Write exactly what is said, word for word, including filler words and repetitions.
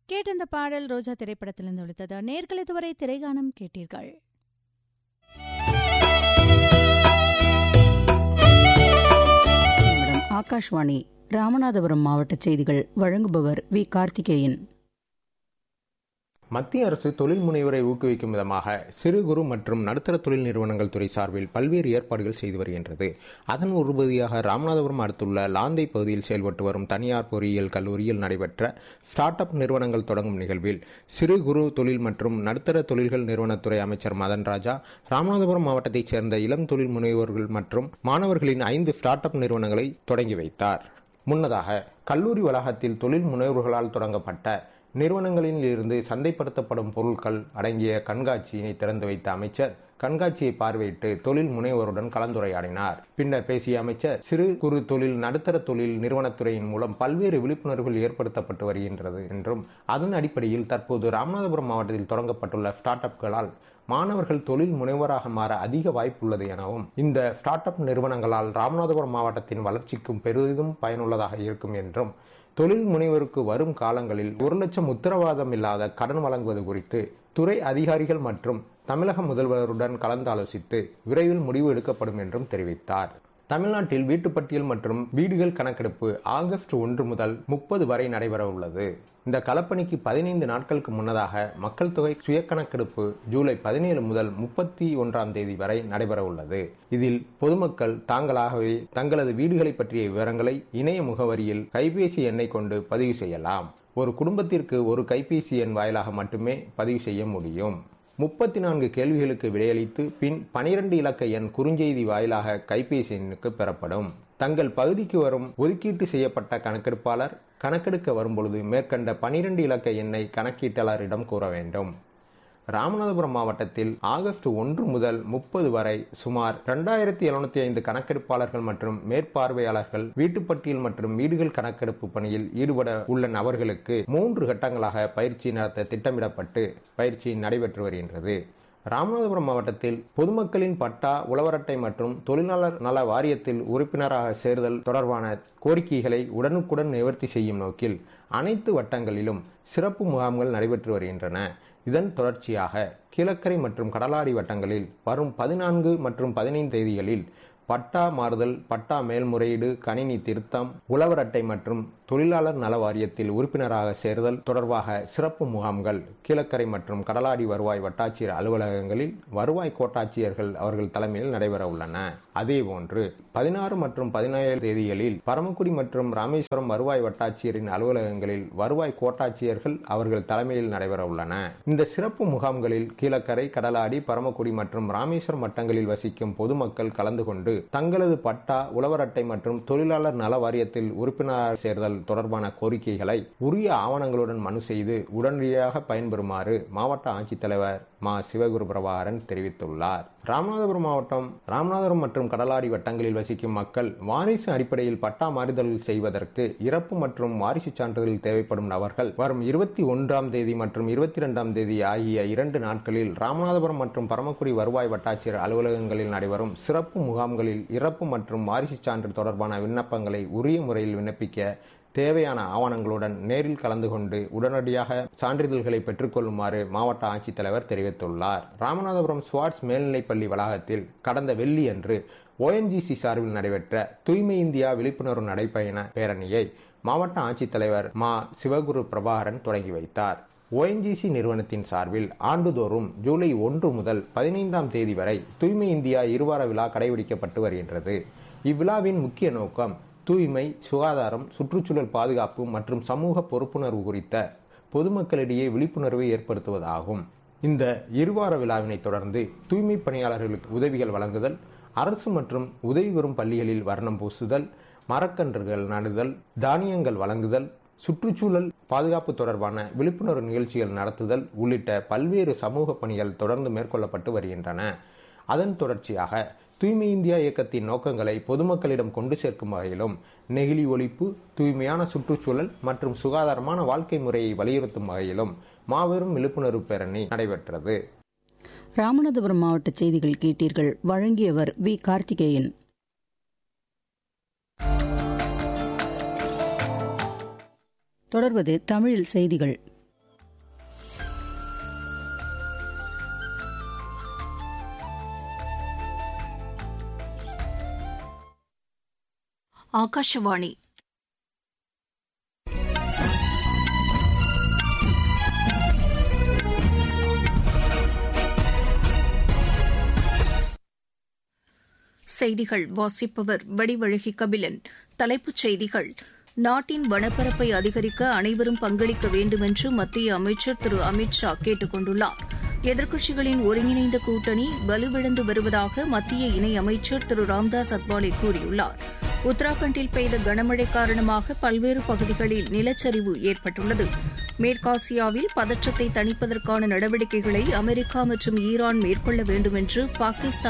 கேட்ட இந்த பாடல் ரோஜா திரைப்படத்திலிருந்து ஒலித்தது. நேர்கள் இதுவரை திரைகானம் கேட்டீர்கள். ஆகாஷ்வாணி ராமநாதபுரம் மாவட்ட செய்திகள் வழங்குபவர் வி. கார்த்திகேயன். மத்திய அரசு தொழில் முனைவரை ஊக்குவிக்கும் விதமாக சிறு குறு மற்றும் நடுத்தர தொழில் நிறுவனங்கள் துறை சார்பில் பல்வேறு ஏற்பாடுகள் செய்து வருகின்றது. அதன் ஒரு பகுதியாக ராமநாதபுரம் அடுத்துள்ள லாந்தை பகுதியில் செயல்பட்டு வரும் தனியார் பொறியியல் கல்லூரியில் நடைபெற்ற ஸ்டார்ட் அப் நிறுவனங்கள் தொடங்கும் நிகழ்வில் சிறு குறு தொழில் மற்றும் நடுத்தர தொழில்கள் நிறுவனத்துறை அமைச்சர் மதன் ராஜா ராமநாதபுரம் மாவட்டத்தைச் சேர்ந்த இளம் தொழில் முனைவோர்கள் மற்றும் மாணவர்களின் ஐந்து ஸ்டார்ட் அப் நிறுவனங்களை தொடங்கி வைத்தார். முன்னதாக கல்லூரி வளாகத்தில் தொழில் முனைவோர்களால் தொடங்கப்பட்ட நிறுவனங்களில் இருந்து சந்தைப்படுத்தப்படும் பொருட்கள் அடங்கிய கண்காட்சியினை திறந்து வைத்த அமைச்சர் கண்காட்சியை பார்வையிட்டு தொழில் முனைவோருடன் கலந்துரையாடினார். பின்னர் பேசிய அமைச்சர் சிறு குறு தொழில் நடுத்தர தொழில் நிறுவனத்துறையின் மூலம் பல்வேறு விழிப்புணர்வுகள் ஏற்படுத்தப்பட்டு வருகின்றது என்றும் அதன் அடிப்படையில் தற்போது ராமநாதபுரம் மாவட்டத்தில் தொடங்கப்பட்டுள்ள ஸ்டார்ட் அப்களால் மாணவர்கள் தொழில் முனைவராக மாற அதிக வாய்ப்புள்ளது எனவும் இந்த ஸ்டார்ட் அப் நிறுவனங்களால் ராமநாதபுரம் மாவட்டத்தின் வளர்ச்சிக்கும் பெரிதும் பயனுள்ளதாக இருக்கும் என்றும் தொழில் முனைவருக்கு வரும் காலங்களில் ஒரு லட்சம் உத்தரவாதம் இல்லாத கடன் வழங்குவது குறித்து துறை அதிகாரிகள் மற்றும் தமிழக முதல்வருடன் கலந்து ஆலோசித்து விரைவில் முடிவு எடுக்கப்படும் என்றும் தெரிவித்தார். தமிழ்நாட்டில் வீட்டுப்பட்டியல் மற்றும் வீடுகள் கணக்கெடுப்பு ஆகஸ்ட் ஒன்று முதல் முப்பது வரை நடைபெற உள்ளது. இந்த களப்பணிக்கு பதினைந்து நாட்களுக்கு முன்னதாக மக்கள் தொகை சுய கணக்கெடுப்பு ஜூலை பதினேழு முதல் முப்பத்தி ஒன்றாம் தேதி வரை நடைபெற உள்ளது. இதில் பொதுமக்கள் தாங்களாகவே தங்களது வீடுகளை பற்றிய விவரங்களை இணைய முகவரியில் கைபேசி எண்ணை கொண்டு பதிவு செய்யலாம். ஒரு குடும்பத்திற்கு ஒரு கைபேசி எண் வாயிலாக மட்டுமே பதிவு செய்ய முடியும். முப்பத்தி நான்கு கேள்விகளுக்கு விடையளித்து பின் பனிரெண்டு இலக்க எண் குறுஞ்செய்தி வாயிலாக கைபேசி எண்ணுக்கு பெறப்படும். தங்கள் பகுதிக்கு வரும் ஒதுக்கீட்டு செய்யப்பட்ட கணக்கெடுப்பாளர் கணக்கெடுக்க வரும்பொழுது மேற்கண்ட பனிரெண்டு இலக்க எண்ணை கணக்கீட்டாளரிடம் கூற வேண்டும். ராமநாதபுரம் மாவட்டத்தில் ஆகஸ்ட் ஒன்று முதல் முப்பது வரை சுமார் இரண்டாயிரத்தி எழுநூத்தி ஐந்து கணக்கெடுப்பாளர்கள் மற்றும் மேற்பார்வையாளர்கள் வீட்டுப்பட்டியல் மற்றும் வீடுகள் கணக்கெடுப்பு பணியில் ஈடுபட உள்ள நபர்களுக்கு மூன்று கட்டங்களாக பயிற்சி நடத்த திட்டமிடப்பட்டு பயிற்சி நடைபெற்று வருகின்றது. ராமநாதபுரம் மாவட்டத்தில் பொதுமக்களின் பட்டா, உழவர் அட்டை மற்றும் தொழிலாளர் நல வாரியத்தில் உறுப்பினராக சேர்தல் தொடர்பான கோரிக்கைகளை உடனுக்குடன் நிவர்த்தி செய்யும் நோக்கில் அனைத்து வட்டங்களிலும் சிறப்பு முகாம்கள் நடைபெற்று வருகின்றன. இதன் தொடர்ச்சியாக கீழக்கரை மற்றும் கடலாடி வட்டங்களில் வரும் பதினான்கு மற்றும் பதினைந்து தேதிகளில் பட்டா மாறுதல், பட்டா மேல்முறையீடு, கணினி திருத்தம், உழவர் அட்டை மற்றும் தொழிலாளர் நல வாரியத்தில் உறுப்பினராக சேர்தல் தொடர்பாக சிறப்பு முகாம்கள் கீழக்கரை மற்றும் கடலாடி வருவாய் வட்டாட்சியர் அலுவலகங்களில் வருவாய் கோட்டாட்சியர்கள் அவர்கள் தலைமையில் நடைபெற உள்ளன. அதேபோன்று பதினாறு மற்றும் பதினேழு தேதிகளில் பரமக்குடி மற்றும் ராமேஸ்வரம் வருவாய் வட்டாட்சியரின் அலுவலகங்களில் வருவாய் கோட்டாட்சியர்கள் அவர்கள் தலைமையில் நடைபெற உள்ளன. இந்த சிறப்பு முகாம்களில் கீழக்கரை, கடலாடி, பரமக்குடி மற்றும் ராமேஸ்வரம் வட்டங்களில் வசிக்கும் பொதுமக்கள் கலந்து கொண்டு தங்களது பட்டா, உழவர் அட்டை மற்றும் தொழிலாளர் நல வாரியத்தில் உறுப்பினர் சேர்தல் தொடர்பான கோரிக்கைகளை உரிய ஆவணங்களுடன் மனு செய்து உடனடியாக பயன்பெறுமாறு மாவட்ட ஆட்சித்தலைவர் மா. சிவகுரு பிரபாகரன் தெரிவித்துள்ளார். ராமநாதபுரம் மாவட்டம் ராமநாதபுரம் மற்றும் கடலாடி வட்டங்களில் வசிக்கும் மக்கள் வாரிசு அடிப்படையில் பட்டா மாறுதல் செய்வதற்கு இறப்பு மற்றும் வாரிசு சான்றிதழ் தேவைப்படும் நபர்கள் வரும் இருபத்தி ஒன்றாம் தேதி மற்றும் இருபத்தி இரண்டாம் தேதி ஆகிய இரண்டு நாட்களில் ராமநாதபுரம் மற்றும் பரமக்குடி வருவாய் வட்டாட்சியர் அலுவலகங்களில் நடைபெறும் சிறப்பு முகாம்களில் இறப்பு மற்றும் வாரிசு சான்று தொடர்பான விண்ணப்பங்களை உரிய முறையில் விண்ணப்பிக்க தேவையான ஆவணங்களுடன் நேரில் கலந்து கொண்டு உடனடியாக சான்றிதழ்களை பெற்றுக்கொள்ளுமாறு மாவட்ட ஆட்சித்தலைவர் தெரிவித்துள்ளார். ராமநாதபுரம் ஸ்வாட்ஸ் மேல்நிலைப்பள்ளி வளாகத்தில் கடந்த வெள்ளியன்று ஓ என் ஜி சி சார்பில் நடைபெற்ற தூய்மை இந்தியா விழிப்புணர்வு நடைபயண பேரணியை மாவட்ட ஆட்சித்தலைவர் மா. சிவகுரு பிரபாகரன் தொடங்கி வைத்தார். ஓ என் ஜி சி நிறுவனத்தின் சார்பில் ஆண்டுதோறும் ஜூலை ஒன்று முதல் பதினைந்தாம் தேதி வரை தூய்மை இந்தியா இருவார விழா கடைபிடிக்கப்பட்டு வருகின்றது. இவ்விழாவின் முக்கிய நோக்கம் தூய்மை, சுகாதாரம், சுற்றுச்சூழல் பாதுகாப்பு மற்றும் சமூக பொறுப்புணர்வு குறித்த பொதுமக்களிடையே விழிப்புணர்வை ஏற்படுத்துவதாகும். இந்த இருவார விழாவினை தொடர்ந்து தூய்மை பணியாளர்களுக்கு உதவிகள் வழங்குதல், அரசு மற்றும் உதவி பெறும் பள்ளிகளில் வர்ணம் பூசுதல், மரக்கன்றுகள் நடுதல், தானியங்கள் வழங்குதல், சுற்றுச்சூழல் பாதுகாப்பு தொடர்பான விழிப்புணர்வு நிகழ்ச்சிகள் நடத்துதல் உள்ளிட்ட பல்வேறு சமூக பணிகள் தொடர்ந்து மேற்கொள்ளப்பட்டு வருகின்றன. அதன் தொடர்ச்சியாக தூய்மை இந்தியா இயக்கத்தின் நோக்கங்களை பொதுமக்களிடம் கொண்டு சேர்க்கும் வகையிலும் நெகிழி ஒழிப்பு, தூய்மையான சுற்றுச்சூழல் மற்றும் சுகாதாரமான வாழ்க்கை முறையை வலியுறுத்தும் வகையிலும் மாபெரும் விழிப்புணர்வு பேரணி நடைபெற்றது. ராமநாதபுரம் மாவட்ட செய்திகள் கேட்டீர்கள். வழங்கியவர் வி. கார்த்திகேயன். தொடர்வது தமிழில் செய்திகள். ஆகாஷவாணி. செய்திகள் வாசிப்பவர் வடிவழகி கபிலன். தலைப்புச் செய்திகள்: நாட்டின் வனப்பரப்பை அதிகரிக்க அனைவரும் பங்களிக்க வேண்டுமென்று மத்திய அமைச்சர் திரு அமித் ஷா கேட்டுக் கொண்டுள்ளார். எதிர்க்கட்சிகளின் ஒருங்கிணைந்த கூட்டணி வலுவிழந்து வருவதாக மத்திய இணையமைச்சர் திரு ராம்தாஸ் அத்வாலே கூறியுள்ளார். உத்தராகண்டில் பெய்த கனமழை காரணமாக பல்வேறு பகுதிகளில் நிலச்சரிவு ஏற்பட்டுள்ளது. மேற்காசியாவில் பதற்றத்தை தணிப்பதற்கான நடவடிக்கைகளை அமெரிக்கா மற்றும் ஈரான் மேற்கொள்ள வேண்டுமென்று பாகிஸ்தான்